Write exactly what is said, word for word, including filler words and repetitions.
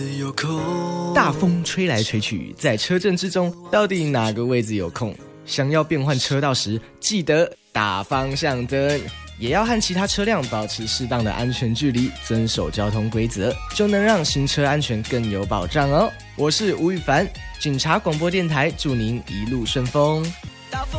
大风吹来吹去，在车阵之中，到底哪个位置有空？想要变换车道时，记得打方向灯，也要和其他车辆保持适当的安全距离，遵守交通规则，就能让行车安全更有保障哦。我是吴宇凡，警察广播电台，祝您一路顺风。大风